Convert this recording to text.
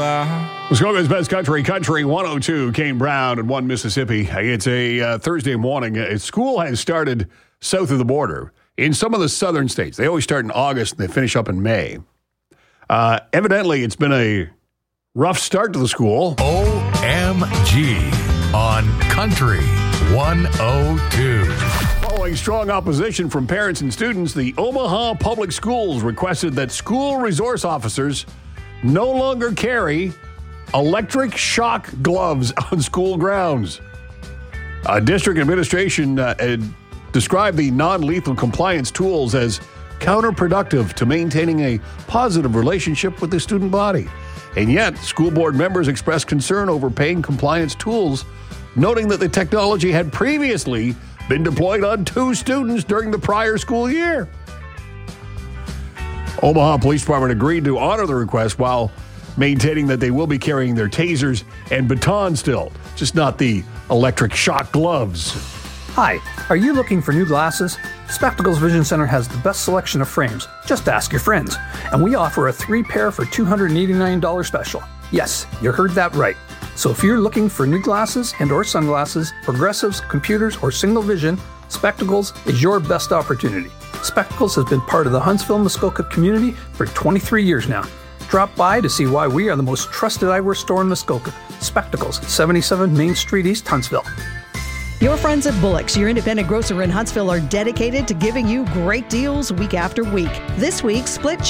Muskoka's Best Country, Country 102, Kane Brown and 1 Mississippi. It's a Thursday morning. School has started south of the border. In some of the southern states, they always start in August and they finish up in May. Evidently, it's been a rough start to the school. OMG on Country 102. Following strong opposition from parents and students, the Omaha Public Schools requested that school resource officers no longer carry electric shock gloves on school grounds. District administration described the non-lethal compliance tools as counterproductive to maintaining a positive relationship with the student body. And yet, school board members expressed concern over paying compliance tools, noting that the technology had previously been deployed on 2 students during the prior school year. Omaha Police Department agreed to honor the request while maintaining that they will be carrying their tasers and batons still, just not the electric shock gloves. Hi, are you looking for new glasses? Spectacles Vision Center has the best selection of frames. Just ask your friends. And we offer a 3-pair for $289 special. Yes, you heard that right. So if you're looking for new glasses and or sunglasses, progressives, computers, or single vision, Spectacles is your best opportunity. Spectacles has been part of the Huntsville-Muskoka community for 23 years now. Drop by to see why we are the most trusted eyewear store in Muskoka. Spectacles, 77 Main Street East, Huntsville. Your friends at Bullock's, your independent grocer in Huntsville, are dedicated to giving you great deals week after week. This week, split